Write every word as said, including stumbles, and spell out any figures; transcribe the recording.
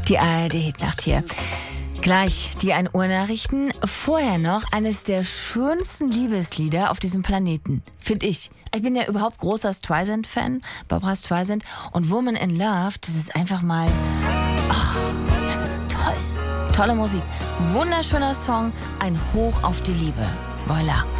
Die A R D-Hitnacht hier. Gleich die ein Uhr Nachrichten. Vorher noch eines der schönsten Liebeslieder auf diesem Planeten, finde ich. Ich bin ja überhaupt großer Streisand-Fan, Barbra Streisand. Und Woman in Love, das ist einfach mal... Ach, das ist toll. Tolle Musik. Wunderschöner Song. Ein Hoch auf die Liebe. Voilà.